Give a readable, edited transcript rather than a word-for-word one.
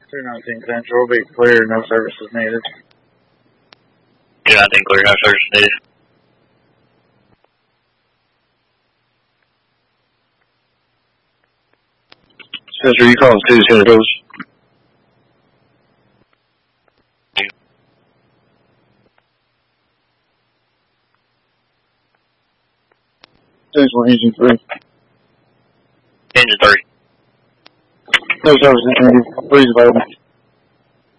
219 Central will be clear, no services needed. 219 clear, no service needed. Central, you calling City Center Coast? Central Engine 3. Engine 3. No services needed. Please available.